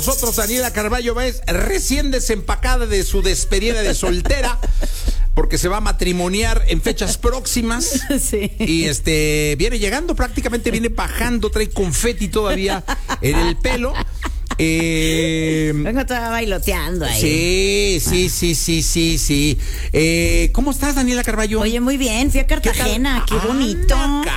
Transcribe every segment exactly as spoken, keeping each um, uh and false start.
Nosotros, Daniela Carballo Báez, recién desempacada de su despedida de soltera, porque se va a matrimoniar en fechas próximas. Sí. Y este viene llegando, prácticamente viene bajando, trae confeti todavía en el pelo. Eh, Vengo toda bailoteando ahí. Sí, sí, sí, sí, sí, sí. Eh, ¿Cómo estás, Daniela Carballo? Oye, muy bien, fui a Cartagena, qué, qué bonito.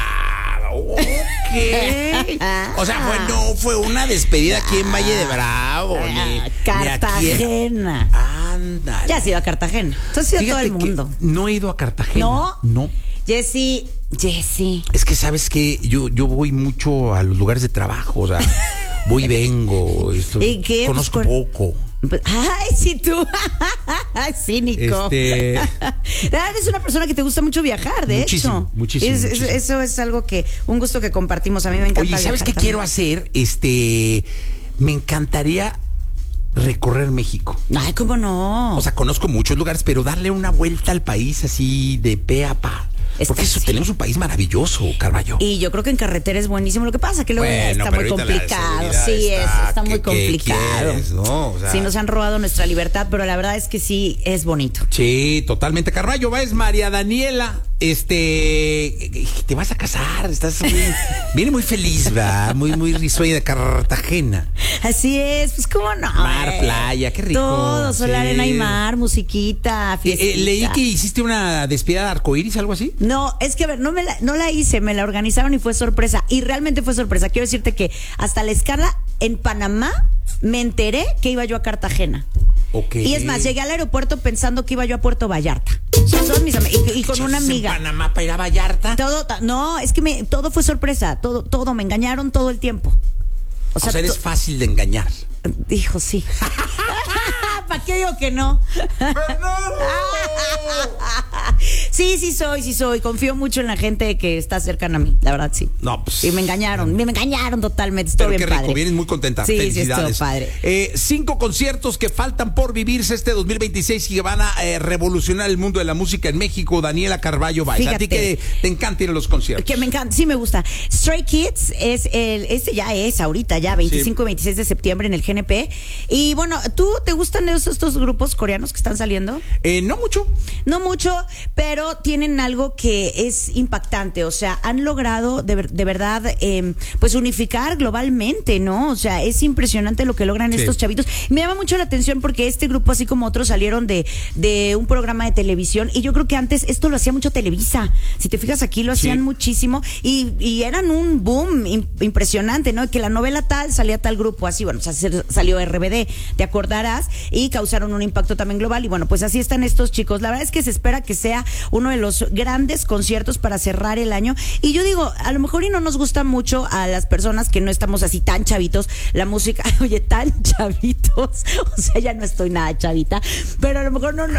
Okay. O sea, fue, no fue una despedida aquí en Valle de Bravo. Ni, Cartagena. Anda. Ya has ido a Cartagena. Tú has ido a todo el mundo. No he ido a Cartagena. ¿No? No. Jessy, Jessy. Es que sabes que yo, yo voy mucho a los lugares de trabajo, o sea, voy y vengo. Esto, ¿Y qué? Conozco Pues, poco. Ay, sí, tú. Cínico. Este... Eres una persona que te gusta mucho viajar, de muchísimo, hecho. Muchísimo, es, muchísimo. Es, eso es algo que, un gusto que compartimos. A mí me encanta. Oye, ¿sabes qué también quiero hacer? Este, me encantaría recorrer México. Ay, ¿cómo no? O sea, conozco muchos lugares, pero darle una vuelta al país así de pe a pa. Está Porque eso, así. tenemos un país maravilloso, Carballo. Y yo creo que en carretera es buenísimo. Lo que pasa que luego Bueno, está pero muy ahorita la complicado. seguridad Sí, está, es, está muy ¿qué- qué complicado. quieres, no? O sea, Sí, nos han robado nuestra libertad, pero la verdad es que sí es bonito. Sí, totalmente. Carballo Báez, María Daniela, este, te vas a casar, estás muy, viene muy feliz, ¿verdad? Muy, muy risueña de Cartagena. Así es, pues cómo no. Mar, eh? playa, qué rico. Todo, sol, Sí. arena y mar, musiquita, Eh, fiestita. eh, leí que hiciste una despedida de arcoíris, algo así. No, es que a ver, no, me la, no la hice, me la organizaron y fue sorpresa. Y realmente fue sorpresa. Quiero decirte que hasta la escala en Panamá me enteré que iba yo a Cartagena. Ok. Y es más, llegué al aeropuerto pensando que iba yo a Puerto Vallarta. Son mis am- y, y con una amiga. ¿En Panamá para ir a Vallarta? Todo, ta- no, es que me, todo fue sorpresa, todo, todo, me engañaron todo el tiempo. O sea, eres fácil de engañar. Dijo sí. ¿Para qué digo que no? Sí, sí soy, sí soy. Confío mucho en la gente que está cercana a mí, la verdad sí. No, pues. Y me engañaron, me engañaron totalmente. Estoy Pero bien qué rico, padre. vienes muy contenta. Sí, sí, Felicidades. estoy padre. Eh, cinco conciertos que faltan por vivirse este dos mil veintiséis y que van a eh, revolucionar el mundo de la música en México. Daniela Carballo Báez. A ti Fíjate. que te encanta ir a los conciertos. Que me encanta, sí me gusta. Stray Kids es el, este ya es ahorita, ya veinticinco y veintiséis de septiembre en el G N P. Y bueno, ¿tú te gustan esos, estos grupos coreanos que están saliendo? Eh, no mucho. No mucho, pero tienen algo que es impactante. O sea, han logrado de, ver- de verdad, eh, pues unificar globalmente, ¿no? O sea, es impresionante lo que logran Sí. estos chavitos. Me llama mucho la atención porque este grupo, así como otros, salieron de, de un programa de televisión. Y yo creo que antes esto lo hacía mucho Televisa. Si te fijas aquí, lo hacían Sí. muchísimo. Y, y eran un boom im- impresionante, ¿no? Que la novela tal salía tal grupo, así, bueno, o sea, se- salió R B D, te acordarás, y causaron un impacto también global. Y bueno, pues así están estos chicos. La verdad es que se espera que sea uno de los grandes conciertos para cerrar el año. Y yo digo, a lo mejor y no nos gusta mucho a las personas que no estamos así tan chavitos, la música, oye, tan chavitos, o sea, ya no estoy nada chavita, pero a lo mejor no, no,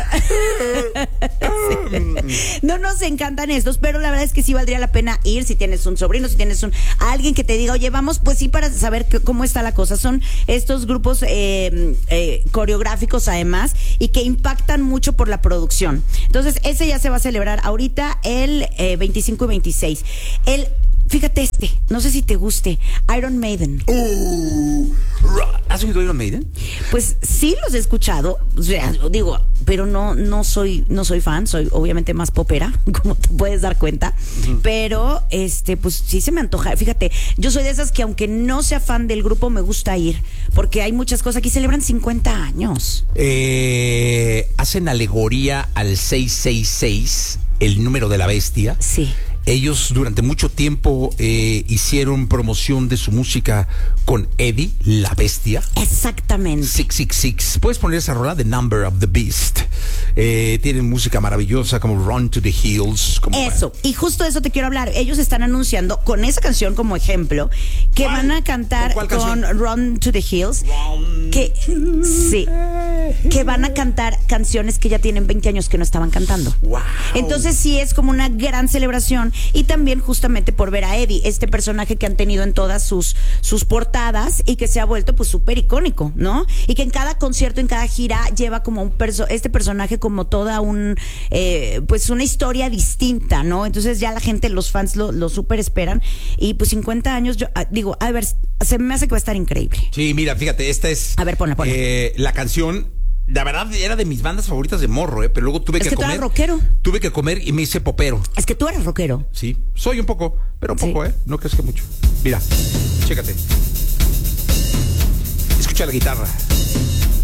no nos encantan estos, pero la verdad es que sí valdría la pena ir si tienes un sobrino, si tienes un alguien que te diga, oye, vamos, pues sí, para saber que- cómo está la cosa. Son estos grupos eh, eh, coreográficos además y que impactan mucho por la producción. Entonces, ese ya se va a celebrar ahorita el eh, veinticinco y veintiséis. El, fíjate este, no sé si te guste, Iron Maiden. Uh, ¿Has oído Iron Maiden? Pues sí los he escuchado, o sea, digo, pero no, no soy, no soy fan, soy obviamente más popera, como te puedes dar cuenta. Uh-huh. Pero este, pues sí se me antoja. Fíjate, yo soy de esas que aunque no sea fan del grupo, me gusta ir, porque hay muchas cosas. Aquí celebran cincuenta años. Eh, hacen alegoría al seiscientos sesenta y seis, el número de la bestia. Sí. Ellos durante mucho tiempo eh, hicieron promoción de su música con Eddie, la bestia. Exactamente. seiscientos sesenta y seis. Puedes poner esa rola, The Number of the Beast. Eh, tienen música maravillosa como Run to the Hills. Como Eso, y justo de eso te quiero hablar. Ellos están anunciando con esa canción como ejemplo que ¿Cuál? van a cantar ¿Con cuál con canción? Run to the Hills. Run Que sí. que van a cantar canciones que ya tienen veinte años que no estaban cantando. Wow. Entonces sí es como una gran celebración y también justamente por ver a Eddie, este personaje que han tenido en todas sus, sus portadas y que se ha vuelto pues súper icónico, ¿no? Y que en cada concierto, en cada gira lleva como un perso este personaje como toda un eh, pues una historia distinta, ¿no? Entonces ya la gente, los fans lo, lo súper esperan y pues cincuenta años, yo ah, digo, a ver, se me hace que va a estar increíble. Sí, mira, fíjate, esta es A ver, ponla, ponla. Eh, la canción. La verdad era de mis bandas favoritas de morro, eh, pero luego tuve Es que, que tú comer. eras rockero. Tuve que comer y me hice popero. Es que tú eres rockero. Sí, soy un poco, pero Sí. poco, ¿eh? No crees que mucho. Mira, chécate. Escucha la guitarra.